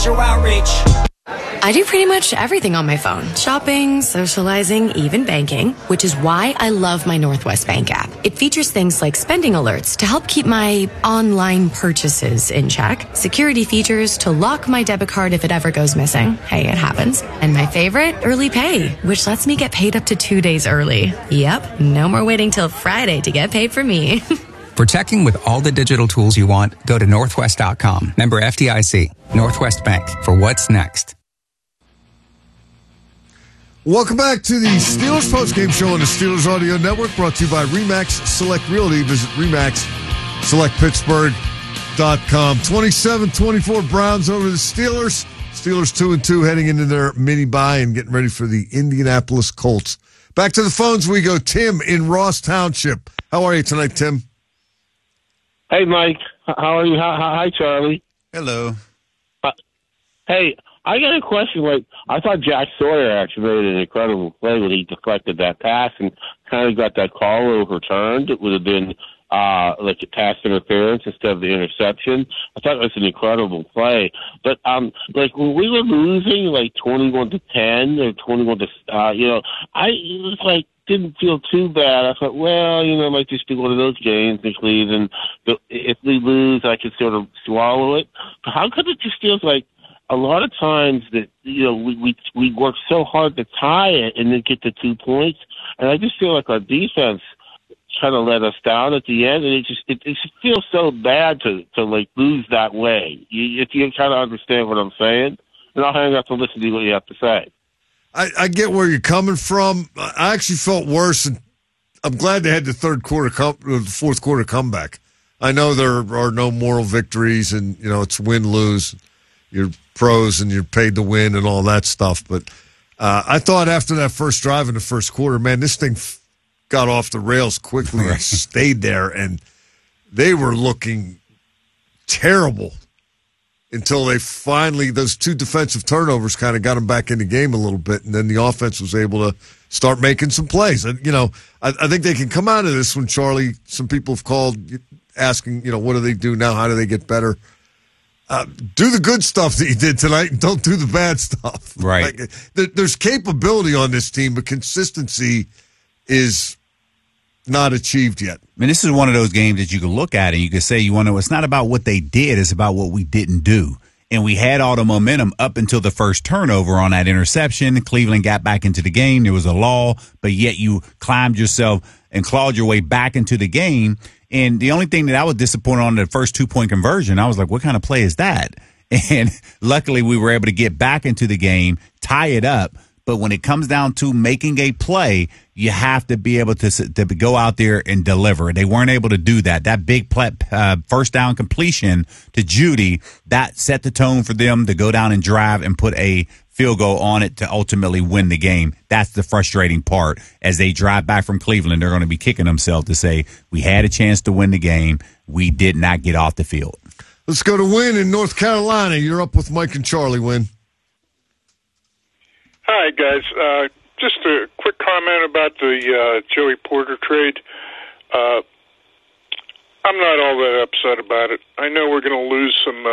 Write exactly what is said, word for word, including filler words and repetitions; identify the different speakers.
Speaker 1: Show outreach.
Speaker 2: I do pretty much everything on my phone. Shopping, socializing, even banking, which is why I love my Northwest Bank app. It features things like spending alerts to help keep my online purchases in check, security features to lock my debit card if it ever goes missing. Hey, it happens. And my favorite, early pay, which lets me get paid up to two days early. Yep, no more waiting till Friday to get paid for me.
Speaker 3: For checking with all the digital tools you want, go to northwest dot com. Member F D I C. Northwest Bank. For what's next.
Speaker 4: Welcome back to the Steelers postgame show on the Steelers Audio Network, brought to you by RE/MAX Select Realty. Visit remax select pittsburgh dot com. twenty-seven twenty-four Browns over the Steelers. Steelers two and two heading into their mini bye and getting ready for the Indianapolis Colts. Back to the phones we go. Tim in Ross Township. How are you tonight, Tim?
Speaker 5: Hey, Mike. How are you? Hi, hi Charlie.
Speaker 6: Hello.
Speaker 5: Uh, hey, I got a question. Like, I thought Jack Sawyer actually made an incredible play when he deflected that pass and kind of got that call overturned. It would have been uh, like a pass interference instead of the interception. I thought it was an incredible play. But um, like when we were losing, like twenty-one to ten or twenty-one to, uh, you know, I it was like didn't feel too bad. I thought, well, you know, it might just be one of those games in Cleveland. But if we lose, I could sort of swallow it. But how come it just feels like a lot of times that, you know, we, we we work so hard to tie it and then get the two points, and I just feel like our defense kind of let us down at the end, and it just it, it just feels so bad to to like lose that way. You, if you kind of understand what I'm saying, and I'll hang up to listen to what you have to say.
Speaker 4: I, I get where you're coming from. I actually felt worse, and I'm glad they had the third quarter, come, the fourth quarter comeback. I know there are no moral victories, and you know it's win lose. You're pros and you're paid to win and all that stuff. But uh, I thought after that first drive in the first quarter, man, this thing f- got off the rails quickly and stayed there, and they were looking terrible until they finally, those two defensive turnovers kind of got them back in the game a little bit, and then the offense was able to start making some plays. And, you know, I, I think they can come out of this when, Charlie, some people have called asking, you know, what do they do now? How do they get better? Uh, do the good stuff that you did tonight and don't do the bad stuff.
Speaker 6: Right.
Speaker 4: Like, there, there's capability on this team, but consistency is not achieved yet.
Speaker 6: I mean, this is one of those games that you can look at and you can say, you want to, it's not about what they did, it's about what we didn't do. And we had all the momentum up until the first turnover on that interception. Cleveland got back into the game. There was a lull, but yet you climbed yourself and clawed your way back into the game. And the only thing that I was disappointed on the first two-point conversion, I was like, what kind of play is that? And luckily we were able to get back into the game, tie it up. But when it comes down to making a play, you have to be able to, to go out there and deliver. They weren't able to do that. That big play, uh, first down completion to Judy, that set the tone for them to go down and drive and put a field goal on it to ultimately win the game. That's the frustrating part. As they drive back from Cleveland, they're going to be kicking themselves to say, we had a chance to win the game. We did not get off the field.
Speaker 4: Let's go to Wynn in North Carolina. You're up with Mike and Charlie, Wynn.
Speaker 7: Hi, guys. Uh, just a quick comment about the uh, Joey Porter trade. Uh, I'm not all that upset about it. I know we're going to lose some uh,